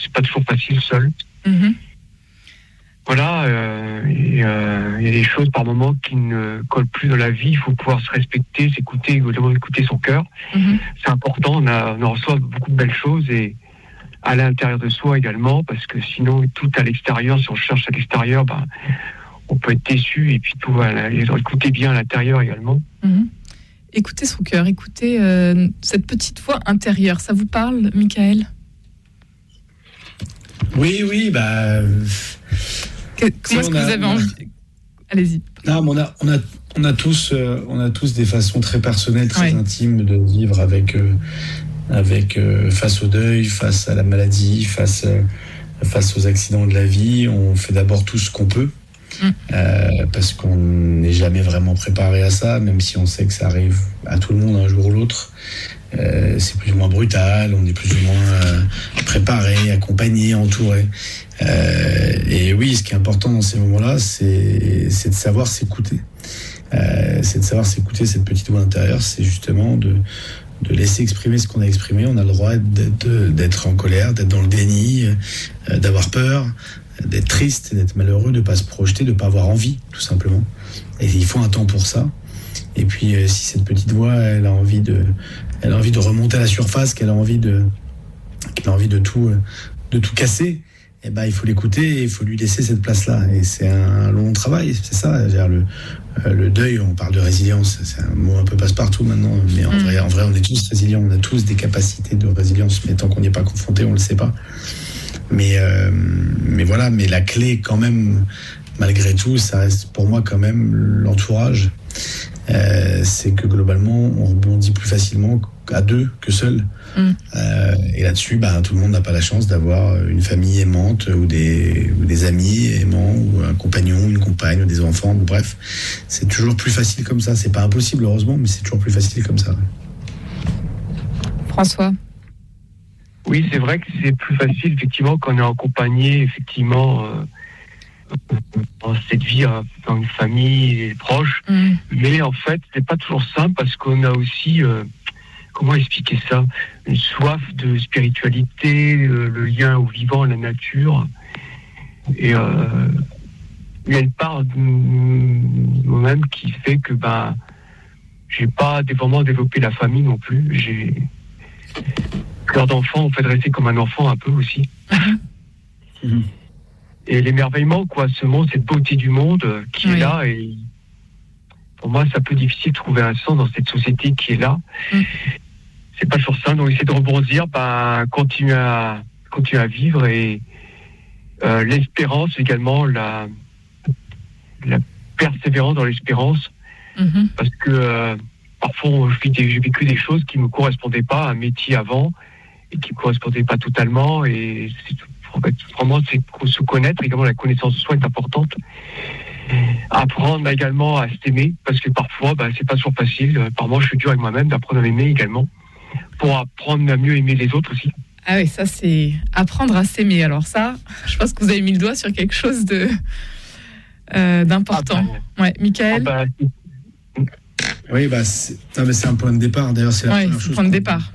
c'est pas toujours facile seul. Voilà, il y a des choses par moments qui ne collent plus dans la vie. Il faut pouvoir se respecter, s'écouter, écouter son cœur. C'est important. On reçoit beaucoup de belles choses et à l'intérieur de soi également, parce que sinon tout à l'extérieur, si on cherche à l'extérieur, on peut être déçu et puis tout va. Écouter bien à l'intérieur également. Écoutez son cœur, écoutez cette petite voix intérieure. Ça vous parle, Michael ? Oui, Comment est-ce que vous avez envie ? Allez-y. Non, mais on a tous des façons très personnelles, très intimes de vivre avec face au deuil, face à la maladie, face aux accidents de la vie. On fait d'abord tout ce qu'on peut, parce qu'on n'est jamais vraiment préparé à ça, même si on sait que ça arrive à tout le monde un jour ou l'autre. C'est plus ou moins brutal, on est plus ou moins préparé, accompagné, entouré. Et oui, ce qui est important dans ces moments-là, c'est de savoir s'écouter. C'est de savoir s'écouter cette petite voix intérieure, c'est justement de laisser exprimer ce qu'on a exprimé. On a le droit d'être en colère, d'être dans le déni, d'avoir peur, d'être triste, d'être malheureux, de ne pas se projeter, de ne pas avoir envie, tout simplement. Et il faut un temps pour ça. Et puis, si cette petite voix, elle a envie de remonter à la surface, qu'elle a envie de tout casser, il faut l'écouter et il faut lui laisser cette place-là. Et c'est un long travail, c'est ça. Le deuil, on parle de résilience, c'est un mot un peu passe-partout maintenant, mais en vrai, on est tous résilients, on a tous des capacités de résilience, mais tant qu'on n'y est pas confronté, on ne le sait pas. Mais voilà, mais la clé quand même, malgré tout, ça reste pour moi quand même l'entourage. C'est que globalement, on rebondit plus facilement à deux que seul. Et là-dessus, tout le monde n'a pas la chance d'avoir une famille aimante ou des amis aimants ou un compagnon, une compagne ou des enfants. Bref, c'est toujours plus facile comme ça. C'est pas impossible, heureusement, mais c'est toujours plus facile comme ça. François. Oui, c'est vrai que c'est plus facile, effectivement, quand on est accompagné, effectivement, dans cette vie, dans une famille proche. Mais en fait, c'est pas toujours simple parce qu'on a aussi, comment expliquer ça, une soif de spiritualité, le lien au vivant, à la nature. Et il y a une part de moi-même qui fait que j'ai pas vraiment développé la famille non plus. J'ai cœur d'enfant, en fait, rester comme un enfant un peu aussi. Et l'émerveillement, ce monde, cette beauté du monde qui est là. Et pour moi, c'est un peu difficile de trouver un sens dans cette société qui est là. C'est pas toujours simple. Donc, essayer de rebondir, continuer à vivre et l'espérance également, la persévérance dans l'espérance. Parce que parfois, j'ai vécu des choses qui me correspondaient pas à un métier avant et qui me correspondaient pas totalement. Et vraiment, c'est se connaître. Également, la connaissance de soi est importante. Apprendre également à s'aimer, parce que parfois, c'est pas toujours facile. Par moi, je suis dur avec moi-même, d'apprendre à m'aimer également, pour apprendre à mieux aimer les autres aussi. Ah oui, ça, c'est apprendre à s'aimer. Alors ça, je pense que vous avez mis le doigt sur quelque chose d'important. Michael. Oui, c'est un point de départ. D'ailleurs, c'est la première chose. Point de départ.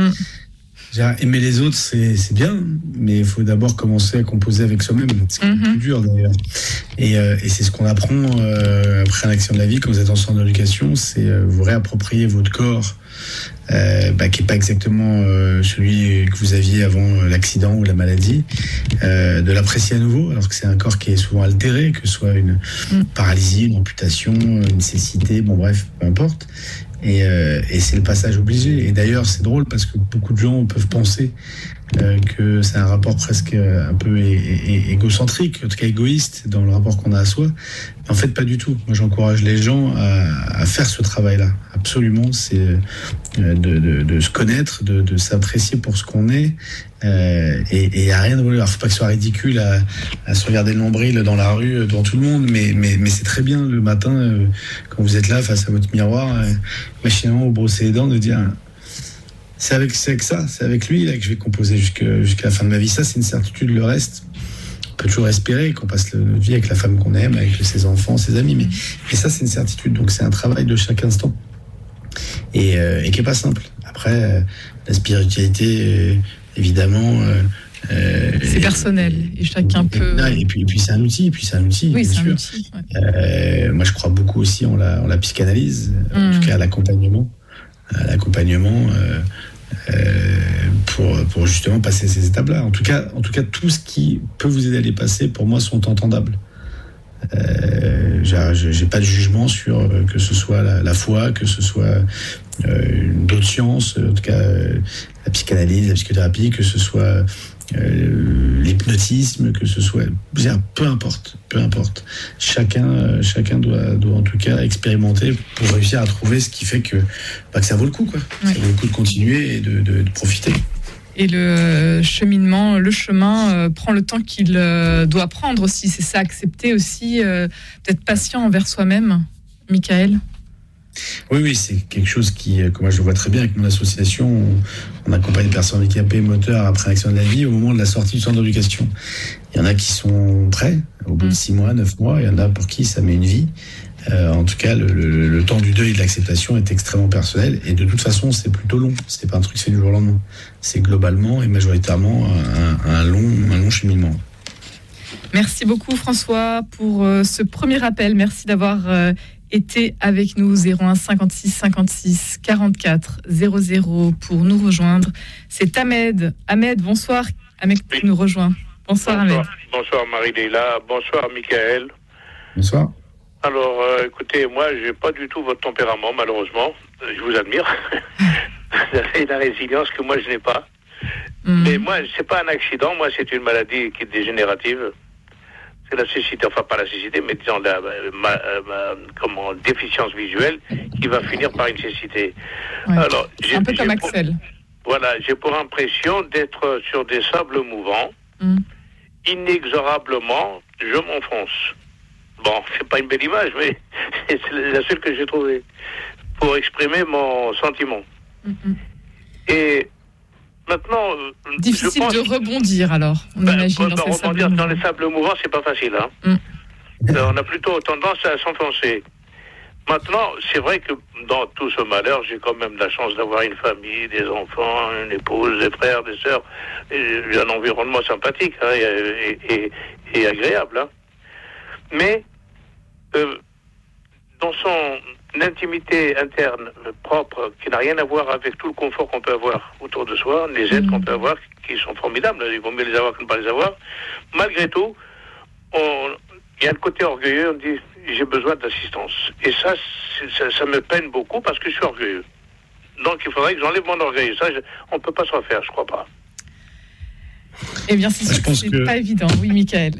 Aimer les autres, c'est bien, mais il faut d'abord commencer à composer avec soi-même. C'est le plus dur, d'ailleurs. Et c'est ce qu'on apprend après un accident de la vie, quand vous êtes en centre d'éducation, c'est vous réapproprier votre corps, qui n'est pas exactement celui que vous aviez avant l'accident ou la maladie, de l'apprécier à nouveau, alors que c'est un corps qui est souvent altéré, que ce soit une paralysie, une amputation, une cécité, peu importe. Et c'est le passage obligé. Et d'ailleurs, c'est drôle parce que beaucoup de gens peuvent penser que c'est un rapport presque un peu égocentrique, en tout cas égoïste dans le rapport qu'on a à soi. Mais en fait, pas du tout. Moi, j'encourage les gens à faire ce travail-là. Absolument, c'est de se connaître, de s'apprécier pour ce qu'on est. Et il n'y a rien de voulu. Alors, faut pas que ce soit ridicule à se regarder le nombril dans la rue devant tout le monde, mais c'est très bien le matin quand vous êtes là face à votre miroir, machinalement vous brossez les dents, de dire c'est avec lui là que je vais composer jusqu'à la fin de ma vie. Ça, c'est une certitude. Le reste, on peut toujours espérer qu'on passe notre vie avec la femme qu'on aime, avec ses enfants, ses amis, mais ça, c'est une certitude. Donc c'est un travail de chaque instant et qui est pas simple. Après, la spiritualité, évidemment, personnel et chacun peut. Et puis c'est un outil. Oui, c'est un outil. Ouais. Moi, je crois beaucoup aussi en la psychanalyse, en tout cas à l'accompagnement, pour justement passer ces étapes-là. En tout cas, tout ce qui peut vous aider à les passer, pour moi, sont entendables. J'ai pas de jugement sur que ce soit la foi, que ce soit d'autres sciences, en tout cas la psychanalyse, la psychothérapie, que ce soit l'hypnotisme, que ce soit, peu importe. Chacun doit en tout cas expérimenter pour réussir à trouver ce qui fait que ça vaut le coup, quoi. Ouais. Ça vaut le coup de continuer et de profiter. Et le chemin prend le temps qu'il doit prendre aussi. C'est ça, accepter aussi d'être patient envers soi-même, Michael. Oui, c'est quelque chose que moi je vois très bien avec mon association. On accompagne les personnes handicapées moteurs après un accident de la vie au moment de la sortie du centre d'éducation. Il y en a qui sont prêts au bout de 6 mois, 9 mois. Il y en a pour qui ça met une vie. En tout cas, le temps du deuil et de l'acceptation est extrêmement personnel. Et de toute façon, c'est plutôt long. C'est pas un truc qui se fait du jour au lendemain. C'est globalement et majoritairement un long cheminement. Merci beaucoup François pour ce premier appel. Merci d'avoir été avec nous. 01 56 56 44 00 pour nous rejoindre. C'est Ahmed. Ahmed, bonsoir. Ahmed qui nous rejoint. Bonsoir Ahmed. Bonsoir Marie-Léla. Bonsoir Michael. Bonsoir. Alors, écoutez, moi, j'ai pas du tout votre tempérament, malheureusement. Je vous admire. Vous avez la résilience que moi, je n'ai pas. Mais moi, c'est pas un accident. Moi, c'est une maladie qui est dégénérative. C'est la cécité, enfin pas la cécité, mais disons déficience visuelle qui va finir par une cécité. Ouais. Alors, c'est un peu comme Axel. Voilà, j'ai pour impression d'être sur des sables mouvants. Inexorablement, je m'enfonce. Bon, c'est pas une belle image, mais c'est la seule que j'ai trouvée pour exprimer mon sentiment. Et maintenant, difficile de rebondir alors. On imagine rebondir dans les sables mouvants, c'est pas facile. On a plutôt tendance à s'enfoncer. Maintenant, c'est vrai que dans tout ce malheur, j'ai quand même la chance d'avoir une famille, des enfants, une épouse, des frères, des sœurs, et un environnement sympathique et agréable. Mais dans son intimité interne propre, qui n'a rien à voir avec tout le confort qu'on peut avoir autour de soi, les aides qu'on peut avoir, qui sont formidables, il vaut mieux les avoir que ne pas les avoir, malgré tout, il y a le côté orgueilleux, on dit j'ai besoin d'assistance. Et ça me peine beaucoup parce que je suis orgueilleux. Donc il faudrait que j'enlève mon orgueil. Ça, on ne peut pas se refaire, je crois pas. Eh bien, c'est sûr que c'est pas évident. Oui, Michael.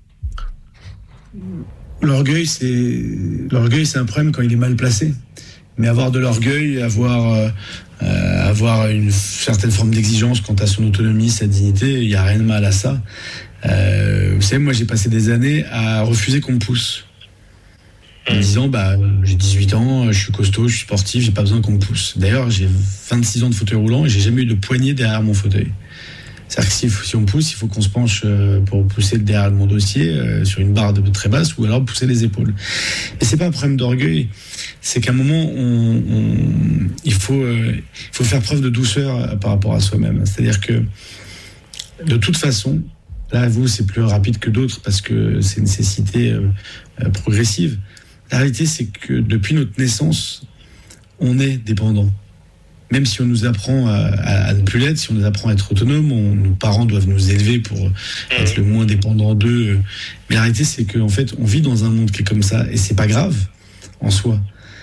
L'orgueil, c'est un problème quand il est mal placé. Mais avoir de l'orgueil, avoir une certaine forme d'exigence quant à son autonomie, sa dignité, il n'y a rien de mal à ça. Vous savez, moi, j'ai passé des années à refuser qu'on me pousse. En me disant, j'ai 18 ans, je suis costaud, je suis sportif, j'ai pas besoin qu'on me pousse. D'ailleurs, j'ai 26 ans de fauteuil roulant et j'ai jamais eu de poignée derrière mon fauteuil. C'est-à-dire que si on pousse, il faut qu'on se penche pour pousser derrière mon dossier sur une barre très basse ou alors pousser les épaules. Et c'est pas un problème d'orgueil, c'est qu'à un moment, il faut faire preuve de douceur par rapport à soi-même. C'est-à-dire que de toute façon, là, vous, c'est plus rapide que d'autres parce que c'est une nécessité progressive. La réalité, c'est que depuis notre naissance, on est dépendant. Même si on nous apprend à ne plus l'être, si on nous apprend à être autonome, nos parents doivent nous élever pour être le moins dépendant d'eux. Mais la réalité, c'est qu'en fait, on vit dans un monde qui est comme ça, et c'est pas grave en soi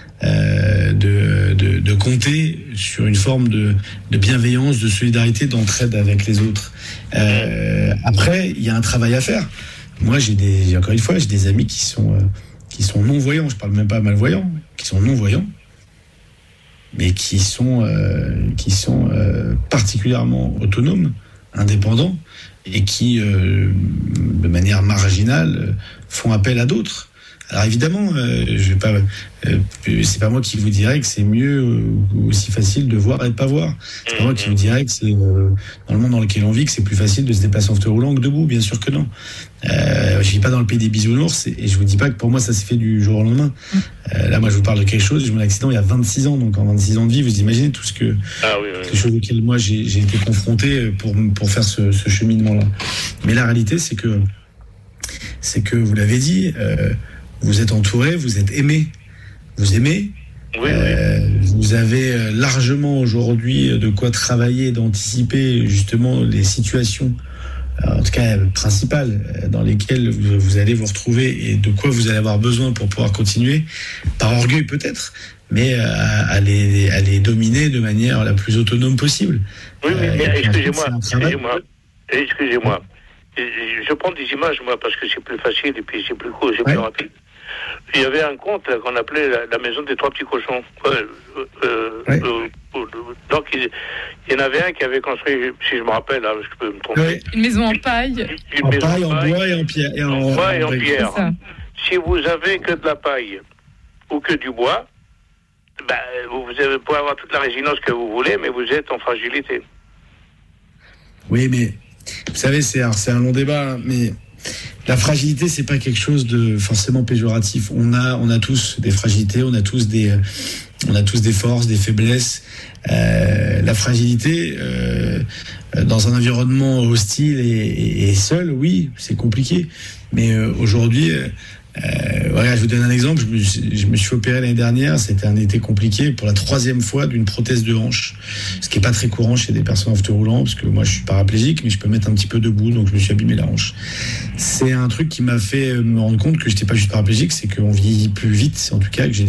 de compter sur une forme de bienveillance, de solidarité, d'entraide avec les autres. Après, il y a un travail à faire. Moi, j'ai des amis qui sont non-voyants. Je parle même pas malvoyants, qui sont non-voyants, mais qui sont particulièrement autonomes, indépendants, et qui, de manière marginale, font appel à d'autres Alors évidemment, c'est pas moi qui vous dirais que c'est mieux ou aussi facile de voir et de pas voir. C'est pas moi qui vous dirais que c'est dans le monde dans lequel on vit que c'est plus facile de se déplacer en fauteuil roulant que debout. Bien sûr que non. Je vis pas dans le pays des bisounours et je vous dis pas que pour moi ça s'est fait du jour au lendemain. Là, moi, je vous parle de quelque chose. J'ai eu mon accident il y a 26 ans, donc en 26 ans de vie, vous imaginez tout ce que quelque chose auquel moi j'ai été confronté pour faire ce cheminement-là. Mais la réalité, c'est que vous l'avez dit, vous êtes entouré, vous êtes aimé, vous aimez. Vous avez largement aujourd'hui de quoi travailler, d'anticiper justement les situations, en tout cas principales, dans lesquelles vous allez vous retrouver et de quoi vous allez avoir besoin pour pouvoir continuer, par orgueil peut-être, mais à les dominer de manière la plus autonome possible. Oui, mais excusez-moi. Je prends des images, moi, parce que c'est plus facile et puis c'est plus court, c'est plus rapide. Il y avait un conte qu'on appelait la maison des 3 petits cochons. Donc, il y en avait un qui avait construit, si je me rappelle, je peux me tromper. Une maison en paille. En bois et en pierre. En bois et en pierre. Si vous avez que de la paille ou que du bois, vous pouvez avoir toute la résilience que vous voulez, mais vous êtes en fragilité. Oui, mais vous savez, c'est un long débat, mais la fragilité, c'est pas quelque chose de forcément péjoratif. On a tous des fragilités, on a tous des forces, des faiblesses. La fragilité, dans un environnement hostile et seul, oui, c'est compliqué. Mais aujourd'hui, je vous donne un exemple. Je me suis opéré l'année dernière. C'était un été compliqué pour la 3e fois d'une prothèse de hanche, ce qui est pas très courant chez des personnes en fauteuil roulant, parce que moi je suis paraplégique, mais je peux mettre un petit peu debout, donc je me suis abîmé la hanche. C'est un truc qui m'a fait me rendre compte que j'étais pas juste paraplégique, c'est qu'on vieillit plus vite, en tout cas que j'ai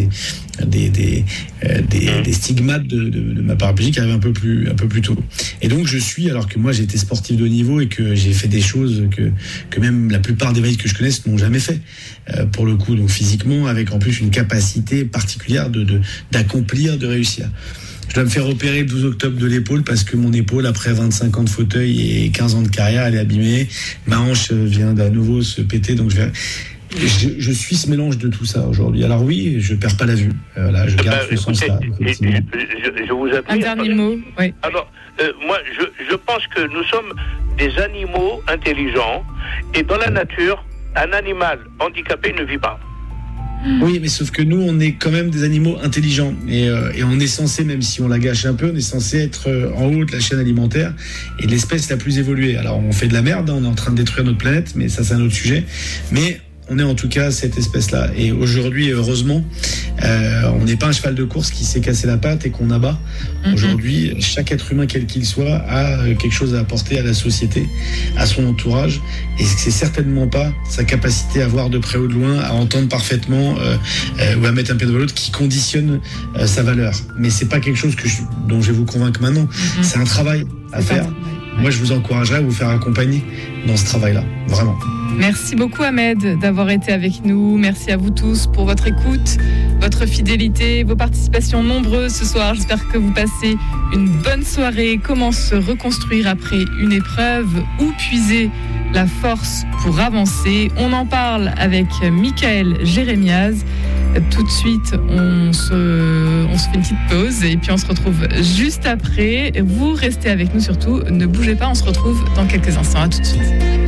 des stigmates de ma paraplégie qui arrivent un peu plus tôt. Et donc alors que moi j'ai été sportif de haut niveau et que j'ai fait des choses que même la plupart des validés que je connaisse n'ont jamais fait, pour le coup, donc physiquement, avec en plus une capacité particulière d'accomplir, de réussir. Je dois me faire opérer le 12 octobre de l'épaule parce que mon épaule, après 25 ans de fauteuil et 15 ans de carrière, elle est abîmée. Ma hanche vient d'à nouveau se péter, donc je suis ce mélange de tout ça aujourd'hui. Alors oui, je perds pas la vue. Je garde ce sens-là. Je vous appuie. Un dernier mot. Oui. Alors, moi, je pense que nous sommes des animaux intelligents et dans la nature, un animal handicapé ne vit pas. Oui, mais sauf que nous, on est quand même des animaux intelligents et on est censé, même si on la gâche un peu, on est censé être en haut de la chaîne alimentaire et l'espèce la plus évoluée. Alors, on fait de la merde, on est en train de détruire notre planète, mais ça, c'est un autre sujet. Mais on est en tout cas cette espèce-là. Et aujourd'hui, heureusement, on n'est pas un cheval de course qui s'est cassé la patte et qu'on abat. Aujourd'hui, chaque être humain, quel qu'il soit, a quelque chose à apporter à la société, à son entourage. Et c'est certainement pas sa capacité à voir de près ou de loin, à entendre parfaitement ou à mettre un pied devant l'autre qui conditionne sa valeur. Mais c'est pas quelque chose dont je vais vous convaincre maintenant. C'est un travail à faire. Moi, je vous encouragerais à vous faire accompagner dans ce travail-là, vraiment. Merci beaucoup Ahmed d'avoir été avec nous. Merci à vous tous pour votre écoute, votre fidélité, vos participations nombreuses ce soir. J'espère que vous passez une bonne soirée. Comment se reconstruire après une épreuve? Où puiser la force pour avancer? On en parle avec Michael Jérémiaz. Tout de suite, on se fait une petite pause et puis on se retrouve juste après. Vous restez avec nous surtout, ne bougez pas, on se retrouve dans quelques instants. À tout de suite.